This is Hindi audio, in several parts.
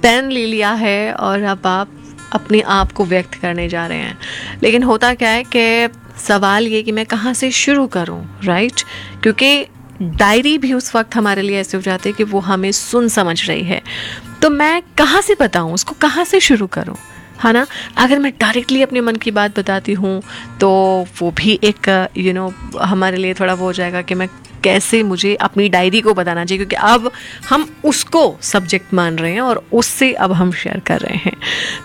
पेन ले लिया है और अब आप अपने आप को व्यक्त करने जा रहे हैं। लेकिन होता क्या है कि सवाल ये कि मैं कहाँ से शुरू करूँ, राइट? क्योंकि डायरी भी उस वक्त हमारे लिए ऐसे हो जाते हैं कि वो हमें सुन समझ रही है, तो मैं कहाँ से बताऊँ उसको, कहाँ से शुरू करूँ, है ना? अगर मैं डायरेक्टली अपने मन की बात बताती हूँ तो वो भी एक हमारे लिए थोड़ा वो हो जाएगा कि मैं कैसे मुझे अपनी डायरी को बताना चाहिए, क्योंकि अब हम उसको सब्जेक्ट मान रहे हैं और उससे अब हम शेयर कर रहे हैं।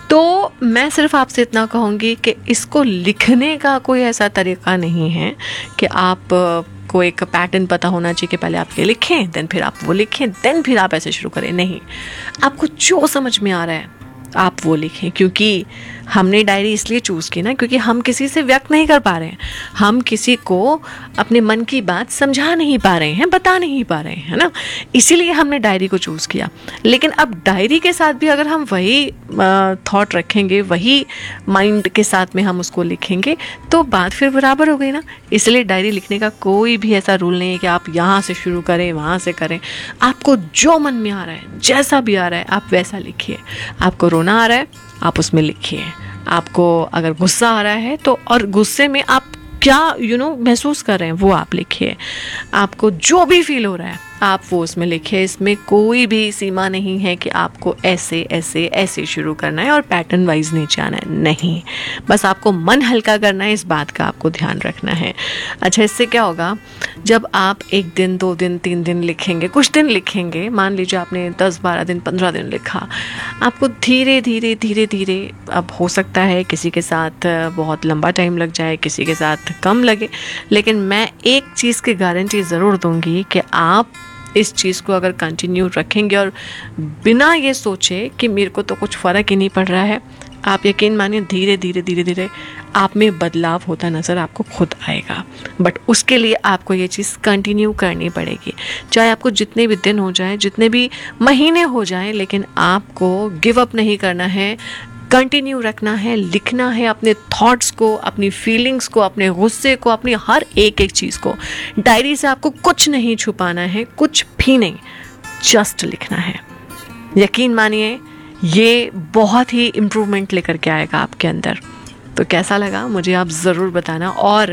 तो मैं सिर्फ आपसे इतना कहूँगी कि इसको लिखने का कोई ऐसा तरीका नहीं है कि आप को एक पैटर्न पता होना चाहिए कि पहले आप ये लिखें, देन फिर आप वो लिखें, देन फिर आप ऐसे शुरू करें। नहीं, आपको जो समझ में आ रहा है आप वो लिखें, क्योंकि हमने डायरी इसलिए चूज़ की ना, क्योंकि हम किसी से व्यक्त नहीं कर पा रहे हैं, हम किसी को अपने मन की बात समझा नहीं पा रहे हैं, बता नहीं पा रहे हैं, है ना? इसीलिए हमने डायरी को चूज़ किया। लेकिन अब डायरी के साथ भी अगर हम वही थॉट रखेंगे, वही माइंड के साथ में हम उसको लिखेंगे, तो बात फिर बराबर हो गई ना। इसलिए डायरी लिखने का कोई भी ऐसा रूल नहीं है कि आप यहाँ से शुरू करें, वहाँ से करें। आपको जो मन में आ रहा है, जैसा भी आ रहा है, आप वैसा लिखिए। आपको रोना आ रहा है, आप उसमें लिखिए। आपको अगर गुस्सा आ रहा है तो, और गुस्से में आप क्या महसूस कर रहे हैं वो आप लिखिए। आपको जो भी फील हो रहा है आप वो उसमें लिखिए। इसमें कोई भी सीमा नहीं है कि आपको ऐसे ऐसे ऐसे शुरू करना है और पैटर्न वाइज नीचे आना है, नहीं। बस आपको मन हल्का करना है, इस बात का आपको ध्यान रखना है। अच्छा, इससे क्या होगा, जब आप 1 दिन 2 दिन 3 दिन लिखेंगे, कुछ दिन लिखेंगे, मान लीजिए आपने 10 12 दिन 15 दिन लिखा, आपको धीरे धीरे धीरे धीरे, अब हो सकता है किसी के साथ बहुत लंबा टाइम लग जाए, किसी के साथ कम लगे, लेकिन मैं एक चीज़ की गारंटी ज़रूर दूंगी कि आप इस चीज़ को अगर कंटिन्यू रखेंगे और बिना ये सोचे कि मेरे को तो कुछ फ़र्क ही नहीं पड़ रहा है, आप यकीन मानिए धीरे धीरे धीरे धीरे आप में बदलाव होता नज़र आपको खुद आएगा। बट उसके लिए आपको ये चीज़ कंटिन्यू करनी पड़ेगी, चाहे आपको जितने भी दिन हो जाएं, जितने भी महीने हो जाएं, लेकिन आपको गिव अप नहीं करना है, कंटिन्यू रखना है, लिखना है अपने थॉट्स को, अपनी फीलिंग्स को, अपने गुस्से को, अपनी हर एक एक चीज़ को। डायरी से आपको कुछ नहीं छुपाना है, कुछ भी नहीं, जस्ट लिखना है। यकीन मानिए ये बहुत ही इम्प्रूवमेंट लेकर के आएगा आपके अंदर। तो कैसा लगा मुझे आप ज़रूर बताना। और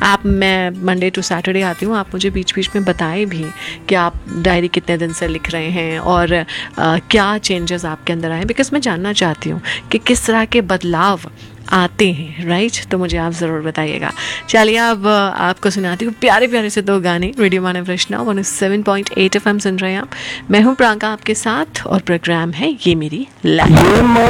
मैं मंडे टू सैटरडे आती हूँ, आप मुझे बीच बीच में बताएं भी कि आप डायरी कितने दिन से लिख रहे हैं और क्या चेंजेस आपके अंदर आए, बिकॉज मैं जानना चाहती हूँ कि किस तरह के बदलाव आते हैं, राइट? तो मुझे आप ज़रूर बताइएगा। चलिए अब आपको सुनाती हूँ प्यारे प्यारे से 2 गाने। रेडियो मानव रचना 107.8 FM सुन रहे हैं आप। मैं हूँ प्रियंका आपके साथ और प्रोग्राम है ये मेरी लाइफ।